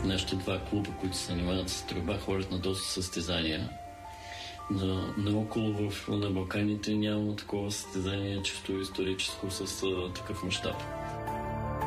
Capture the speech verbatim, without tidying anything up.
нашите два клуба, които се занимават с стрелба, ходят на доста състезания. На, наоколо в, на Балканите няма такова състезание чисто историческо с а, такъв мащаб.